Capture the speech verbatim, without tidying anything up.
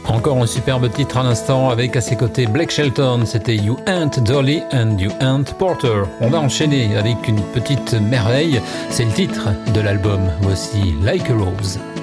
Encore un superbe titre à l'instant avec à ses côtés Blake Shelton, c'était You Ain't Dolly and You Ain't Porter. On va enchaîner avec une petite merveille, c'est le titre de l'album, voici Like a Rose.